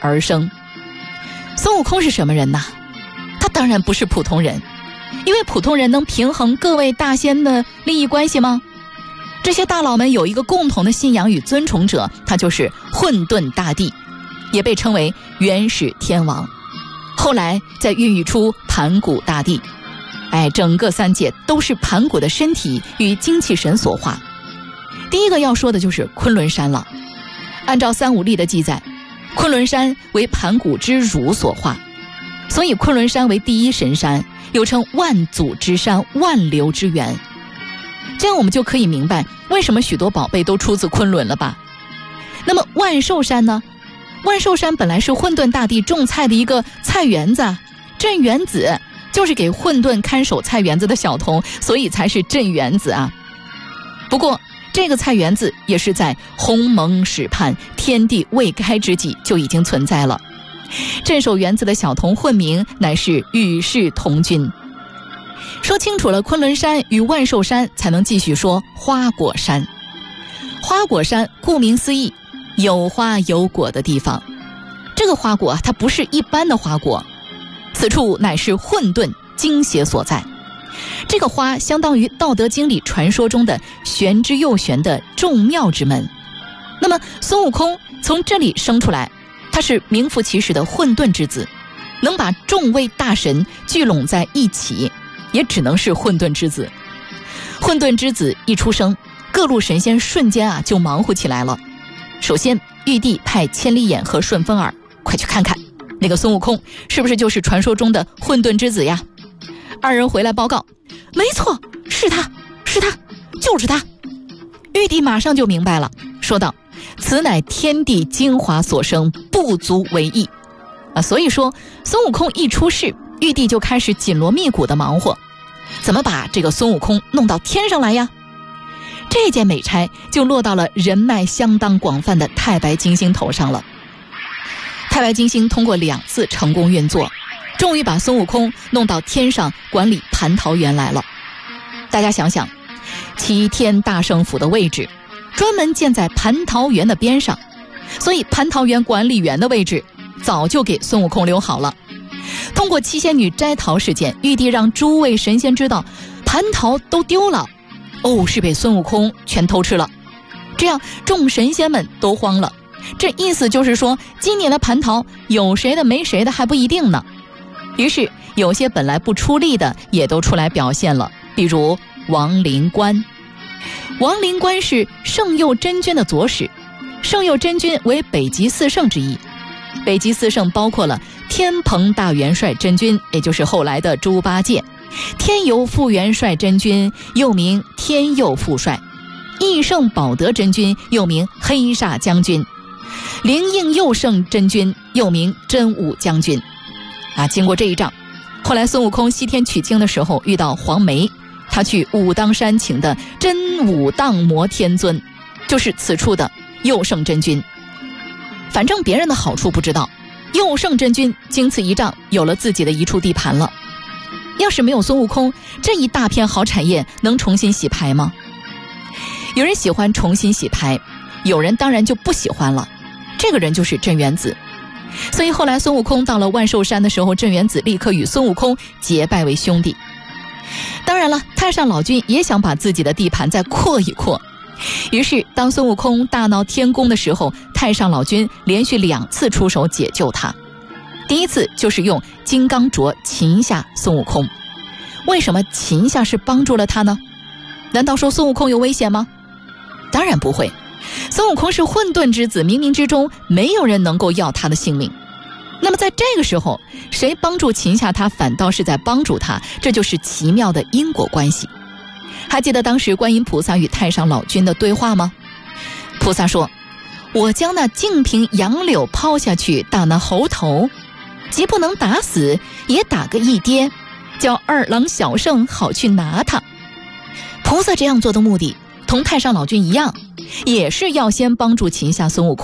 而生。孙悟空是什么人呢？他当然不是普通人，因为普通人能平衡各位大仙的利益关系吗？这些大佬们有一个共同的信仰与尊崇者，他就是混沌大帝，也被称为元始天王，后来再孕育出盘古大帝。整个三界都是盘古的身体与精气神所化。第一个要说的就是昆仑山了。按照三五历的记载，昆仑山为盘古之乳所化，所以昆仑山为第一神山，又称万祖之山、万流之源。这样我们就可以明白为什么许多宝贝都出自昆仑了吧。那么万寿山呢？万寿山本来是混沌大帝种菜的一个菜园子，镇元子就是给混沌看守菜园子的小童，所以才是镇元子啊。不过这个菜园子也是在鸿蒙始判、天地未开之际就已经存在了。镇守园子的小童混名乃是与世同君。说清楚了昆仑山与万寿山，才能继续说花果山。花果山顾名思义，有花有果的地方。这个花果它不是一般的花果，此处乃是混沌精邪所在。这个花相当于《道德经》里传说中的玄之又玄的众妙之门。那么孙悟空从这里生出来，他是名副其实的混沌之子，能把众位大神聚拢在一起，也只能是混沌之子。混沌之子一出生，各路神仙瞬间就忙活起来了。首先玉帝派千里眼和顺风耳，快去看看那个孙悟空是不是就是传说中的混沌之子呀？二人回来报告，没错，是他，就是他。玉帝马上就明白了，说道：此乃天地精华所生，不足为意所以说孙悟空一出世，玉帝就开始紧锣密鼓的忙活，怎么把这个孙悟空弄到天上来呀？这件美差就落到了人脉相当广泛的太白金星头上了。太白金星通过2次成功运作，终于把孙悟空弄到天上管理蟠桃园来了。大家想想，齐天大圣府的位置专门建在蟠桃园的边上，所以蟠桃园管理员的位置早就给孙悟空留好了。通过七仙女摘桃事件，玉帝让诸位神仙知道蟠桃都丢了，是被孙悟空全偷吃了。这样众神仙们都慌了，这意思就是说今年的蟠桃有谁的没谁的还不一定呢。于是有些本来不出力的也都出来表现了，比如王灵官。王灵官是圣佑真君的左使，圣佑真君为北极4圣之一。北极4圣包括了天蓬大元帅真君，也就是后来的猪八戒；天游副元帅真君，又名天佑副帅；义圣保德真君，又名黑煞将军；灵应佑圣真君，又名真武将军。经过这一仗，后来孙悟空西天取经的时候遇到黄眉，他去武当山请的真武当摩天尊，就是此处的佑圣真君。反正别人的好处不知道，佑圣真君经此一仗有了自己的一处地盘了。要是没有孙悟空，这一大片好产业能重新洗牌吗？有人喜欢重新洗牌，有人当然就不喜欢了。这个人就是镇元子。所以后来孙悟空到了万寿山的时候，镇元子立刻与孙悟空结拜为兄弟。当然了，太上老君也想把自己的地盘再扩一扩。于是当孙悟空大闹天宫的时候，太上老君连续2次出手解救他。第一次就是用金刚镯擒下孙悟空。为什么擒下是帮助了他呢？难道说孙悟空有危险吗？当然不会。孙悟空是混沌之子，冥冥之中没有人能够要他的性命。那么在这个时候，谁帮助擒下他，反倒是在帮助他，这就是奇妙的因果关系。还记得当时观音菩萨与太上老君的对话吗？菩萨说：我将那净瓶杨柳抛下去，打那猴头，即不能打死，也打个一跌，叫2郎小圣好去拿他。菩萨这样做的目的同太上老君一样，也是要先帮助擒下孙悟空。